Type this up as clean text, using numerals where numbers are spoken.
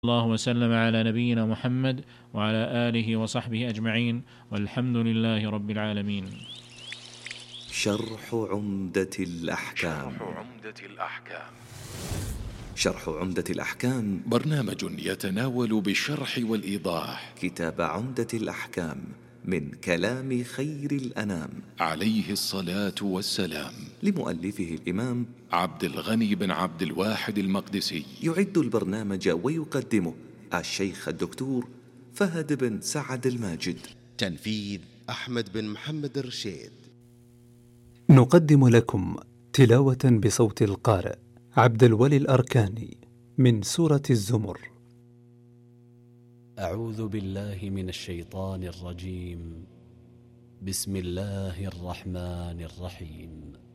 الله وسلم على نبينا محمد وعلى آله وصحبه أجمعين، والحمد لله رب العالمين. شرح عمدة الأحكام. شرح عمدة الأحكام برنامج يتناول بالشرح والإيضاح كتاب عمدة الأحكام من كلام خير الأنام عليه الصلاة والسلام، لمؤلفه الإمام عبد الغني بن عبد الواحد المقدسي. يعد البرنامج ويقدمه الشيخ الدكتور فهد بن سعد الماجد. تنفيذ أحمد بن محمد الرشيد. نقدم لكم تلاوة بصوت القارئ عبد الولي الأركاني من سورة الزمر. أعوذ بالله من الشيطان الرجيم. بسم الله الرحمن الرحيم.